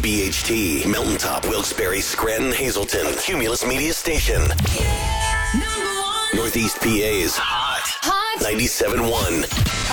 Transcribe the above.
WBHT, Mountaintop, Wilkes-Barre, Scranton, Hazleton, Cumulus Media Station. Yeah, #1. Northeast PA's Hot. 97.1.